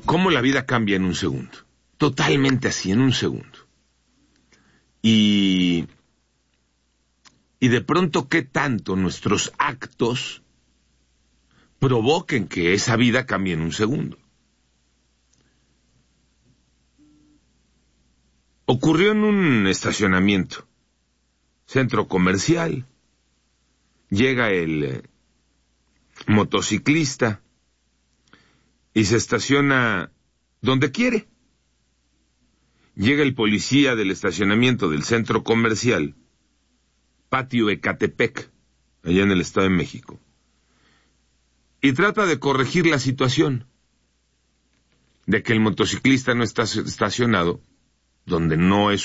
cómo la vida cambia en un segundo. Totalmente así, en un segundo. Y de pronto, ¿qué tanto nuestros actos provoquen que esa vida cambie en un segundo? Ocurrió en un estacionamiento, centro comercial. Llega el motociclista y se estaciona donde quiere. Llega el policía del estacionamiento del centro comercial, Patio Ecatepec, allá en el Estado de México, y trata de corregir la situación de que el motociclista no está estacionado donde no es